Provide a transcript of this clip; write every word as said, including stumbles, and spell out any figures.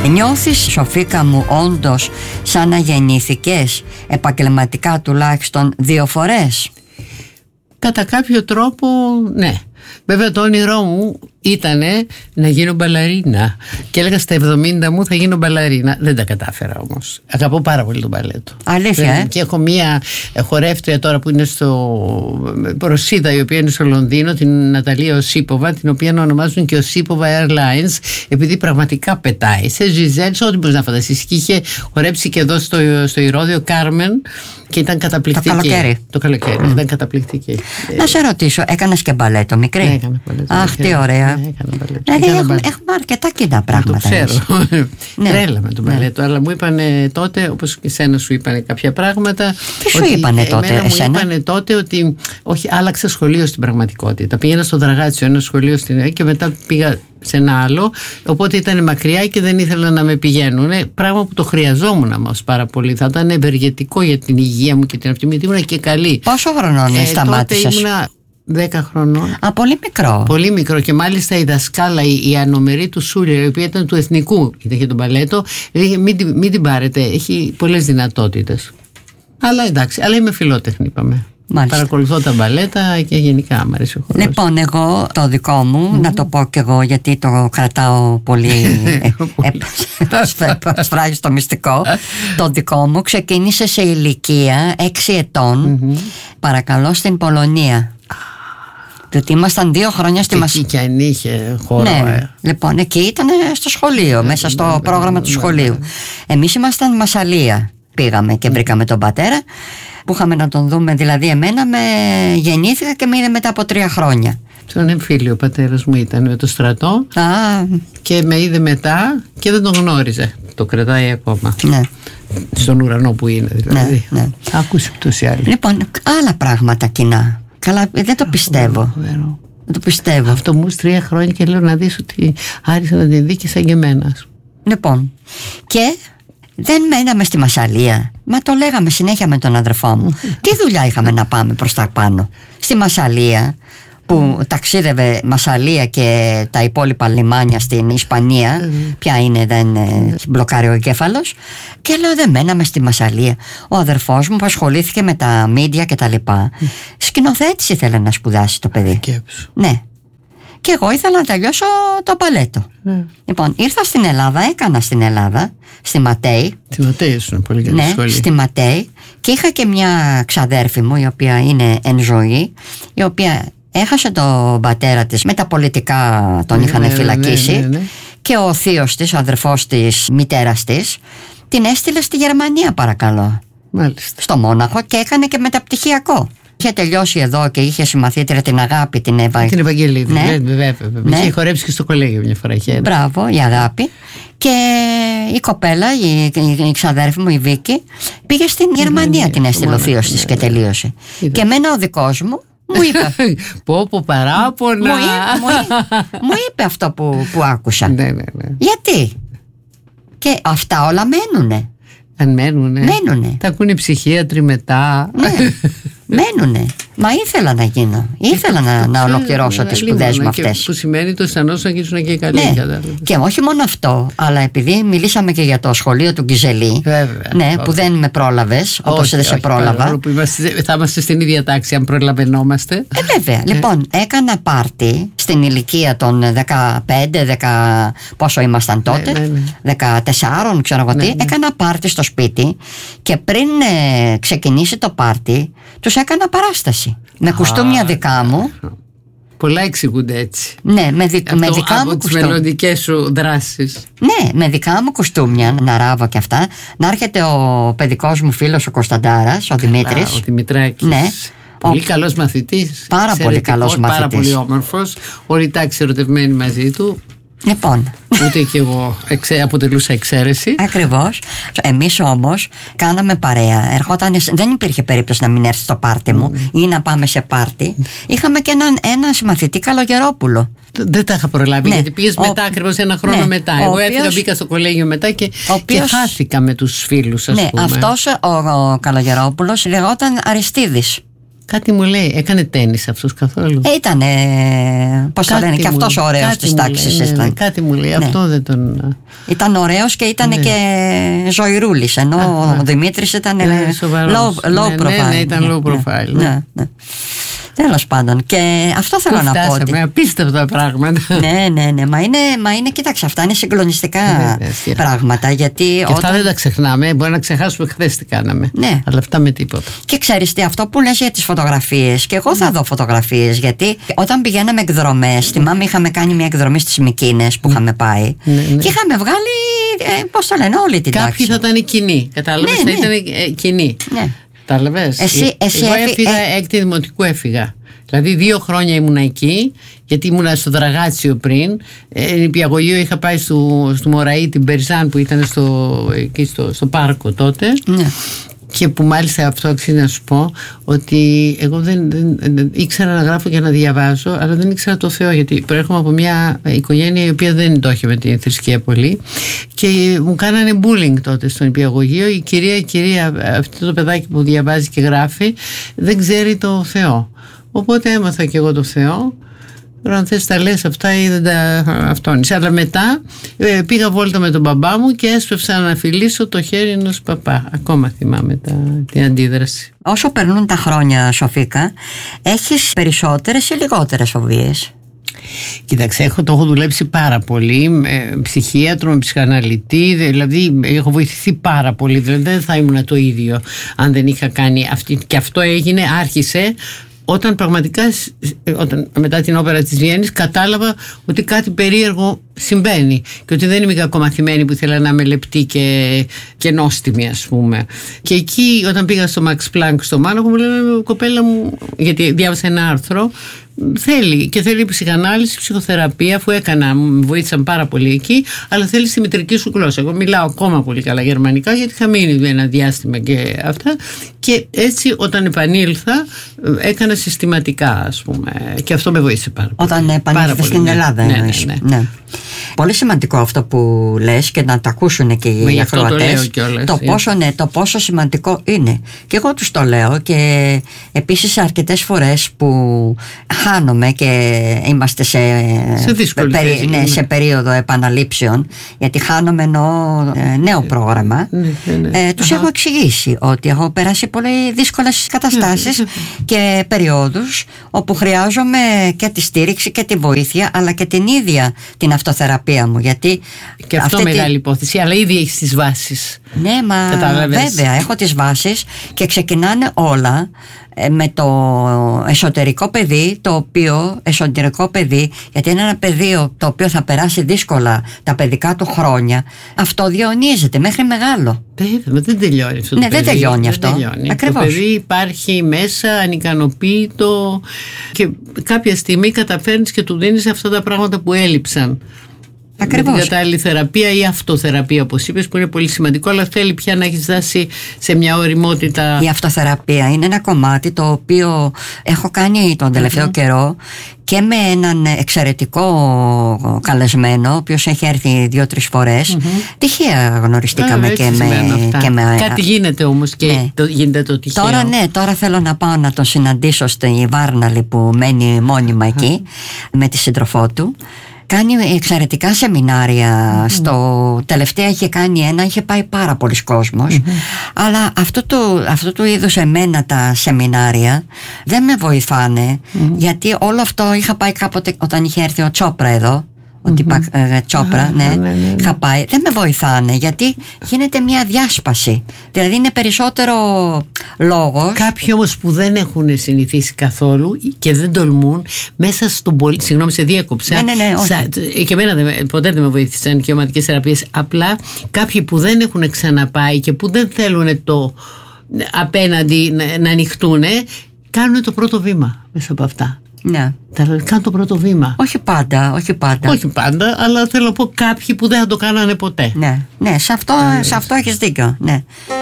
Νιώθεις, Σοφίκα μου, όντως σαν να γεννήθηκες επαγγελματικά τουλάχιστον δύο φορές? Κατά κάποιο τρόπο, ναι. Βέβαια το όνειρό μου ήτανε να γίνω μπαλαρίνα και έλεγα στα εβδομήντα μου θα γίνω μπαλαρίνα. Δεν τα κατάφερα όμως. Αγαπώ πάρα πολύ τον μπαλέτο. Αλήθεια, ε? Και έχω μία χορεύτρια τώρα που είναι στο Ρωσίδα, η οποία είναι στο Λονδίνο, την Ναταλία Οσίποβα, την οποία ονομάζουν και Οσίποβα Airlines, επειδή πραγματικά πετάει. Σε Ζιζέλ, ό,τι μπορείς να φανταστείς. Και είχε χορέψει και εδώ στο, στο Ηρώδιο Κάρμεν και ήταν καταπληκτική. Το καλοκαίρι. Το καλοκαίρι, mm. ήταν καταπληκτική. Να σε ρωτήσω, έκανες και μπαλέτο μικρή? Ναι, έκανα μπαλέτο. Αχ, τι ωραία. Ναι, έκανα μπαλέτο. Δηλαδή έχουμε, μπαλέτο. έχουμε αρκετά κοινά πράγματα. Το ξέρω. Ναι. Τρέλα με τον μπαλέτο, ναι. Αλλά μου είπανε τότε, όπως και εσένα σου είπανε κάποια πράγματα. Τι σου είπανε τότε, εσένα? Μου είπανε τότε ότι όχι, άλλαξα σχολείο στην πραγματικότητα. Πήγαινα στο Δραγάτσιο, ένα σχολείο στην Ελλάδα, και μετά πήγα σε ένα άλλο, οπότε ήταν μακριά και δεν ήθελα να με πηγαίνουν. Πράγμα που το χρειαζόμουν μας πάρα πολύ. Θα ήταν ευεργετικό για την υγεία μου και την αυτή μου, γιατί ήμουν και καλή. Πόσο χρονών ε, σταμάτησες? Τότε ήμουνα δέκα χρονών. Α, πολύ μικρό. Πολύ μικρό, και μάλιστα η δασκάλα, η, η ανομερή του Σούλια, η οποία ήταν του Εθνικού, ήταν για τον μπαλέτο, λέει μην, μην την πάρετε, έχει πολλές δυνατότητες. Αλλά εντάξει, αλλά είμαι φιλότεχνη, είπαμε. Μάλιστα. Παρακολουθώ τα μπαλέτα και γενικά μου αρέσει ο χορός. Λοιπόν, εγώ το δικό μου, mm. να το πω κι εγώ, γιατί το κρατάω πολύ σφράγει στο μυστικό. Το δικό μου ξεκίνησε σε ηλικία έξι ετών, mm-hmm. παρακαλώ, στην Πολωνία. Διότι ήμασταν δύο χρόνια στη Μασαλία. Εκεί κι αν είχε χώρο. Ναι, ε. λοιπόν, εκεί ήταν στο σχολείο, ε, μέσα στο ε, πρόγραμμα ε, του σχολείου. Ε, Εμείς ήμασταν Μασαλία. Πήγαμε και βρήκαμε τον πατέρα, που είχαμε να τον δούμε. Δηλαδή εμένα με γεννήθηκα και με είδε μετά από τρία χρόνια. Στον εμφύλιο ο πατέρας μου ήταν με το στρατό. Α. Και με είδε μετά και δεν τον γνώριζε. Το κρατάει ακόμα. Ναι. Στον ουρανό που είναι δηλαδή. Ναι, ναι. Άκουσε ούτως ή άλλως. Λοιπόν, άλλα πράγματα κοινά. Καλά, δεν το πιστεύω. Βέρο. Δεν το πιστεύω. Αυτό μου τρία χρόνια και λέω να δεις ότι άρχισε να την δει και σαν και εμένα. Λοιπόν, και δεν μέναμε στη Μασαλία. Μα το λέγαμε συνέχεια με τον αδερφό μου. Τι δουλειά είχαμε να πάμε προς τα πάνω? Στη Μασαλία, που ταξίδευε Μασαλία και τα υπόλοιπα λιμάνια στην Ισπανία. Ποια είναι, δεν μπλοκάρει ο εγκέφαλος. Και λέω, δεν μέναμε στη Μασαλία. Ο αδερφός μου που ασχολήθηκε με τα μίντια και τα λοιπά, σκηνοθέτης ήθελε να σπουδάσει το παιδί. Ναι. Και εγώ ήθελα να τελειώσω το μπαλέτο. Mm. Λοιπόν, ήρθα στην Ελλάδα, έκανα στην Ελλάδα, στη Ματέη. Στη Ματέη ήσουν πολύ καλή ναι, σχολή. Στη Ματέη. Και είχα και μια ξαδέρφη μου, η οποία είναι εν ζωή, η οποία έχασε τον πατέρα της, με τα πολιτικά τον ναι, είχαν ναι, φυλακίσει. Ναι, ναι, ναι, ναι. Και ο θείος της, ο αδερφός της μητέρας της, την έστειλε στη Γερμανία, παρακαλώ. Μάλιστα. Στο Μόναχο, και έκανε και μεταπτυχιακό. Είχε τελειώσει εδώ και είχε συμμαθήτρια την Αγάπη, την Ευα... Την Ευαγγελίδη. Ναι. Βέβαια, βέβαια. Ναι. Είχε χορέψει και στο κολέγιο μια φορά. Είχε. Μπράβο, η Αγάπη. Και η κοπέλα, η, η, η ξαδέρφη μου, η Βίκη, πήγε στην Γερμανία, την έστειλε ο θείος της και τελείωσε. Είδα. Και εμένα ο δικός μου μου είπε. Πω πω παράπονα. Μου είπε, μου είπε, μου είπε αυτό που, που άκουσα. Ναι, ναι, ναι. Γιατί? Και αυτά όλα μένουνε. Αν μένουνε. Μένουνε. Τα ακούνε οι ψυχίατροι μετά. Ναι. Μένουνε. Μα ήθελα να γίνω. Ήθελα να, να ολοκληρώσω τις σπουδές μου αυτές. Που σημαίνει το αισθανόσαν και ήσουν και καλή. Ναι. Και όχι μόνο αυτό, αλλά επειδή μιλήσαμε και για το σχολείο του Γκιζελή. Βέβαια. Ναι, όχι. Που δεν με πρόλαβες, όπως δεν σε πρόλαβα. Που είμαστε, θα είμαστε στην ίδια τάξη αν προλαβαινόμαστε. Ε, βέβαια. Ε. Λοιπόν, έκανα πάρτι στην ηλικία των δεκαπέντε, δέκα, πόσο ήμασταν τότε, ναι, ναι, ναι. δεκατέσσερα, ξέρω εγώ τι. Ναι, ναι. Έκανα πάρτι στο σπίτι και πριν ε, ξεκινήσει το πάρτι, τους έκανα παράσταση. Με Α, κουστούμια δικά μου. Πολλά εξηγούνται έτσι. Ναι, με, δι, αυτό, με δικά από μου τις μελλοντικές σου δράσεις. Ναι, με δικά μου κουστούμια, να ράβω και αυτά. Να έρχεται ο παιδικός μου φίλος ο Κωνσταντάρας, ο Δημήτρης. Ο Δημητράκης. Ναι. Πολύ ο... καλός μαθητής. Πάρα πολύ καλός μαθητής. Πάρα πολύ όμορφος. Όλη η τάξη ερωτευμένη μαζί του. Λοιπόν. Ούτε και εγώ εξε, αποτελούσα εξαίρεση. Ακριβώς. Εμείς όμως κάναμε παρέα. Ερχόταν, δεν υπήρχε περίπτωση να μην έρθει στο πάρτι μου mm. ή να πάμε σε πάρτι. Είχαμε και έναν ένα συμμαθητή Καλογερόπουλο. Δεν τα είχα προλάβει, ναι. Γιατί πήγες ο... μετά, ακριβώς ένα χρόνο ναι. μετά. Εγώ οποίος... έφυγα, μπήκα στο κολέγιο μετά και, οποίος... και χάθηκα με τους φίλους, ας ναι, πούμε. Αυτός ο, ο Καλογερόπουλος λεγόταν Αριστίδης. Κάτι μου λέει, έκανε τένις αυτός καθόλου? Ε, ήτανε, πώς το λένε, και αυτός ωραίος της τάξης. Ναι, ναι, κάτι μου λέει, ναι. Αυτό δεν τον... Ήταν ωραίος και ήταν, ναι, και ζωηρούλης, ενώ α, ο Δημήτρης ήταν, ναι, low, low ναι, profile. Ναι, ναι, ήταν low profile. Ναι, ναι, ναι. Τέλος πάντων, και αυτό θέλω Πού να φτάσαμε, πω. Ότι... απίστευτα πράγματα. Ναι, ναι, ναι. Μα είναι, μα είναι, κοίταξε, αυτά είναι συγκλονιστικά ναι, πράγματα. Γιατί και όταν... αυτά δεν τα ξεχνάμε. Μπορεί να ξεχάσουμε χθες τι κάναμε. Ναι. Αλλά αυτά με τίποτα. Και ξέρεις τι, αυτό που λες για τις φωτογραφίες, και εγώ θα δω φωτογραφίες. Γιατί όταν πηγαίναμε εκδρομές, θυμάμαι, είχαμε κάνει μια εκδρομή στις Μυκίνες που είχαμε πάει. Ναι, ναι. Και είχαμε βγάλει, ε, πώς το λένε, όλη την τάξη. Κάποιοι θα ήταν κοινοί. Κατάλαβες, ναι, θα ναι. ήταν ε, κοινοί. Ναι. Κατάλαβες. Εσύ, εσύ εγώ έφυ... έφυγα, ε... έκτη δημοτικού έφυγα. Δηλαδή δύο χρόνια ήμουνα εκεί, γιατί ήμουνα στο Δραγάτσιο πριν. Ε, νηπιαγωγείο είχα πάει στο, στο Μωραή, την Περζάν που ήταν στο, εκεί στο, στο πάρκο τότε. Ναι. Και που μάλιστα αυτό αξίζει να σου πω ότι εγώ δεν, δεν, δεν ήξερα να γράφω και να διαβάζω, αλλά δεν ήξερα το Θεό, γιατί προέρχομαι από μια οικογένεια η οποία δεν το είχε με την θρησκεία πολύ και μου κάνανε bullying τότε στο νηπιαγωγείο. Η κυρία, η κυρία, αυτό το παιδάκι που διαβάζει και γράφει δεν ξέρει το Θεό. Οπότε έμαθα και εγώ το Θεό. Τώρα αν θες τα λες αυτά ή δεν τα αυτόνεις. Αλλά μετά ε, πήγα βόλτα με τον μπαμπά μου και έσπευσα να φιλήσω το χέρι ενός παπά. Ακόμα θυμάμαι τα, την αντίδραση. Όσο περνούν τα χρόνια, Σοφίκα, έχεις περισσότερες ή λιγότερες φοβίες? Κοίταξε, έχω, το έχω δουλέψει πάρα πολύ με ψυχίατρο, με ψυχαναλυτή, δηλαδή έχω βοηθηθεί πάρα πολύ, δηλαδή δεν θα ήμουν το ίδιο αν δεν είχα κάνει αυτή, και αυτό έγινε, άρχισε όταν πραγματικά, όταν, μετά την όπερα της Βιέννης, κατάλαβα ότι κάτι περίεργο συμβαίνει και ότι δεν είμαι κακομαθημένη που ήθελα να είμαι λεπτή και, και νόστιμη, ας πούμε. Και εκεί όταν πήγα στο Max Planck στο Μάνοχο μου λένε, κοπέλα μου, γιατί διάβασα ένα άρθρο, θέλει και θέλει ψυχανάλυση, ψυχοθεραπεία, αφού έκανα, με βοήθησαν πάρα πολύ εκεί, αλλά θέλει στη μητρική σου γλώσσα. Εγώ μιλάω ακόμα πολύ καλά γερμανικά, γιατί είχα μείνει ένα διάστημα και αυτά. Και έτσι όταν επανήλθα, έκανα συστηματικά, ας πούμε, και αυτό με βοήθησε πάρα πολύ. Όταν επανήλθατε στην Ελλάδα, ναι, ναι, ναι, ναι. ναι. Πολύ σημαντικό αυτό που λες και να το ακούσουν και οι ακροατές, το, το, πόσο, ναι, το πόσο σημαντικό είναι. Και εγώ τους το λέω, και επίσης αρκετές φορές που χάνομαι και είμαστε σε, σε, περί, ναι, σε περίοδο επαναλήψεων, γιατί χάνομαι ενώ ε, νέο πρόγραμμα, ναι, ναι, ναι. Ε, τους έχω εξηγήσει ότι έχω περάσει πολύ δύσκολες καταστάσεις, ναι, ναι. και περιόδους όπου χρειάζομαι και τη στήριξη και τη βοήθεια, αλλά και την ίδια την αυτοθεραπεία μου, γιατί και αυτό μεγάλη τη... υπόθεση, αλλά ήδη έχεις τις βάσεις. Ναι, μα κατάλαβες. Βέβαια έχω τις βάσεις και ξεκινάνε όλα με το εσωτερικό παιδί, το οποίο εσωτερικό παιδί, γιατί είναι ένα παιδί το οποίο θα περάσει δύσκολα τα παιδικά του χρόνια, αυτό διονύζεται μέχρι μεγάλο. Δεν, δεν τελειώνει αυτό. Ναι, το δεν παιδί. τελειώνει αυτό. Δεν τελειώνει. Ακριβώς. Το παιδί υπάρχει μέσα ανικανοποίητο και κάποια στιγμή καταφέρνεις και του δίνεις αυτά τα πράγματα που έλειψαν. Ακριβώς. Με την κατάλληλη θεραπεία ή αυτοθεραπεία, όπως είπες, που είναι πολύ σημαντικό, αλλά θέλει πια να έχεις δάσει σε μια ωριμότητα. Η αυτοθεραπεία είναι ένα κομμάτι το οποίο έχω κάνει τον τελευταίο mm-hmm. καιρό και με έναν εξαιρετικό καλεσμένο, ο οποίος έχει έρθει δύο-τρεις φορές. Mm-hmm. Τυχαία γνωριστήκαμε ah, και, με, και με. Κάτι γίνεται όμως και ναι. το, γίνεται το τυχαίο. Τώρα ναι, τώρα θέλω να πάω να τον συναντήσω στη Βάρναλη που μένει μόνιμα mm-hmm. εκεί με τη σύντροφό του. Κάνει εξαιρετικά σεμινάρια. Mm-hmm. Στο τελευταία είχε κάνει ένα, είχε πάει πάρα πολλοί κόσμος. Mm-hmm. Αλλά αυτό του, αυτό του είδους εμένα τα σεμινάρια δεν με βοηθάνε, mm-hmm. γιατί όλο αυτό είχα πάει κάποτε όταν είχε έρθει ο Τσόπρα εδώ. Ο mm-hmm. Τιπα, ε, Τσόπρα, ah, ναι, ναι, ναι, ναι. Είχα πάει. Δεν με βοηθάνε, γιατί γίνεται μια διάσπαση. Δηλαδή είναι περισσότερο λόγος. Κάποιοι όμως που δεν έχουν συνηθίσει καθόλου και δεν τολμούν μέσα στον πολύ. Συγγνώμη, σε διέκοψα. Ναι, ναι, ναι, Σα... Και εμένα δεν, ποτέ δεν με βοήθησαν και ομαδικές θεραπείες. Απλά κάποιοι που δεν έχουν ξαναπάει και που δεν θέλουν το απέναντι να, να ανοιχτούν, κάνουν το πρώτο βήμα μέσα από αυτά. Ναι. Κάνουν το πρώτο βήμα. Όχι πάντα, όχι πάντα. Όχι πάντα, αλλά θέλω να πω κάποιοι που δεν θα το κάνανε ποτέ. Ναι, ναι, σε αυτό, σε αυτό έχεις δίκιο. Ναι.